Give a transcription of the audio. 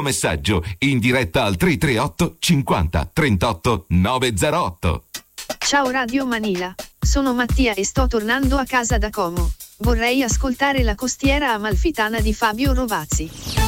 messaggio in diretta al 338 50 38 908. Ciao Radio Manila, sono Mattia e sto tornando a casa da Como. Vorrei ascoltare La costiera amalfitana di Fabio Rovazzi.